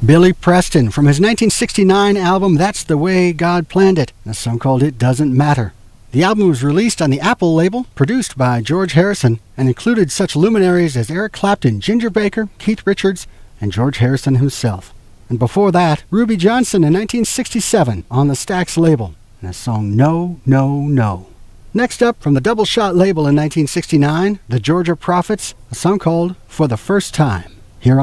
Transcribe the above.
Billy Preston from his 1969 album That's the Way God Planned It, a song called It Doesn't Matter. The album was released on the Apple label, produced by George Harrison, and included such luminaries as Eric Clapton, Ginger Baker, Keith Richards, and George Harrison himself. And before that, Ruby Johnson in 1967 on the Stax label, and the song No, No, No. Next up, from the Double Shot label in 1969, the Georgia Prophets, a song called For the First Time.